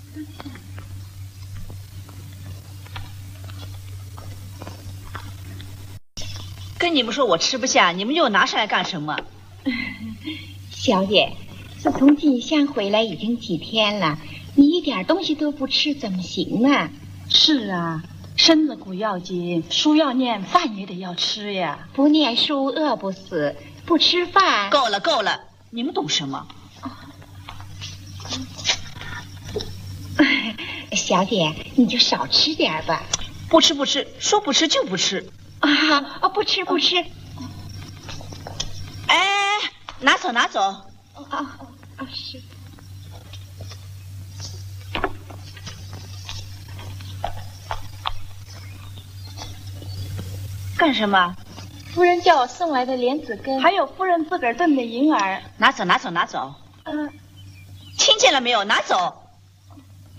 跟你们说我吃不下，你们又拿上来干什么？ 小姐，自从进香回来已经几天了，你一点东西都不吃，怎么行呢？ 是啊，身子骨要紧，书要念，饭也得要吃呀。 不念书饿不死，不吃饭。 够了够了，你们懂什么？ 小姐，你就少吃点吧。 不吃不吃，说不吃就不吃。 不吃不吃。 哎，拿走拿走。 是。 干什么？ 夫人叫我送来的莲子羹，还有夫人自个儿炖的银耳。 拿走拿走拿走。听见了没有？拿走。